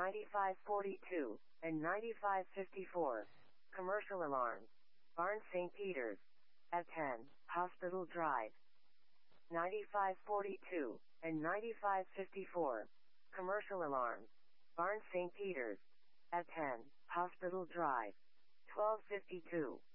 9542, and 9554. Commercial alarm. Barnes St. Peter's. At 10, Hospital Drive. 9542, and 9554. Commercial alarm. Barnes St. Peter's. At 10, Hospital Drive. 1252.